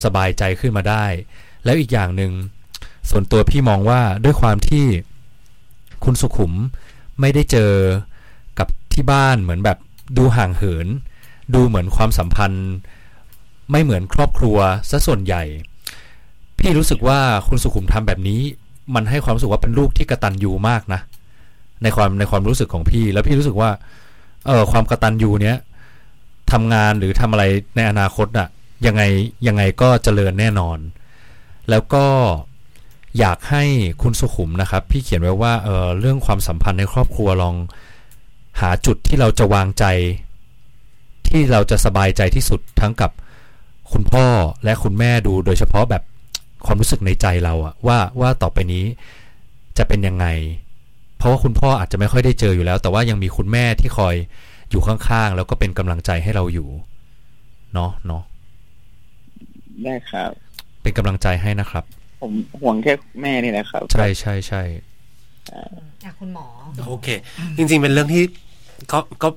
สบายใจขึ้นมาได้แล้วอีกอย่างหนึ่งส่วนตัวพี่มองว่าด้วยความที่คุณสุขุมไม่ได้เจอกับที่บ้านเหมือนแบบดูห่างเหินดูเหมือนความสัมพันธ์ไม่เหมือนครอบครัวซะส่วนใหญ่พี่รู้สึกว่าคุณสุขุมทำแบบนี้มันให้ความรู้สึกว่าเป็นลูกที่กตัญญูมากนะในความรู้สึกของพี่แล้วพี่รู้สึกว่าความกตัญญูเนี้ยทำงานหรือทำอะไรในอนาคตอะยังไงก็เจริญแน่นอนแล้วก็อยากให้คุณสุขุมนะครับพี่เขียนไว้ว่าเรื่องความสัมพันธ์ในครอบครัวลองหาจุดที่เราจะวางใจที่เราจะสบายใจที่สุดทั้งกับคุณพ่อและคุณแม่ดูโดยเฉพาะแบบความรู้สึกในใจเราอะว่าต่อไปนี้จะเป็นยังไงเพราะว่าคุณพ่ออาจจะไม่ค่อยได้เจออยู่แล้วแต่ว่ายังมีคุณแม่ที่คอยอยู่ข้างๆแล้วก็เป็นกำลังใจให้เราอยู่เนาะได้ครับเป็นกำลังใจให้นะครับผมห่วงแค่แม่นี่แหละครับใช่คุณหมอโอเคจริงๆเป็นเรื่องที่ก็